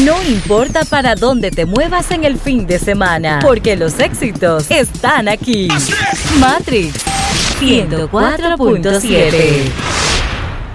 No importa para dónde te muevas en el fin de semana, porque los éxitos están aquí. Matrix 104.7